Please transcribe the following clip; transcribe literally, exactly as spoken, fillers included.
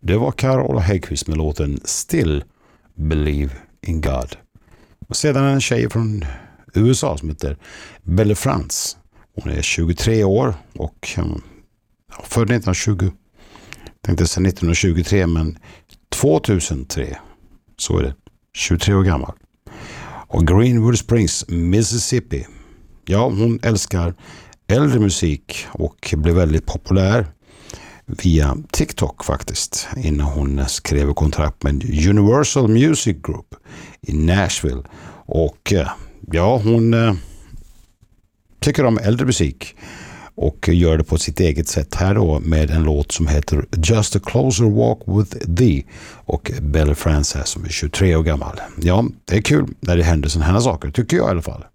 Det var Carola Häggkvist med låten Still Believe in God. Och sedan en tjej från U S A som heter Belle France. Hon är tjugotre år och um, född nittonhundratjugo. Tänkte säga nittonhundratjugotre, men tvåtusentre. Så är det. tjugotre år gammal. Och Greenwood Springs, Mississippi. Ja, hon älskar äldre musik och blev väldigt populär via TikTok faktiskt, innan hon skrev kontrakt med Universal Music Group i Nashville. Och ja, hon eh, tycker om äldre musik och gör det på sitt eget sätt här då med en låt som heter Just a Closer Walk with Thee, och Belle France här som är tjugotre år gammal. Ja, det är kul när det händer sådana här saker, tycker jag i alla fall.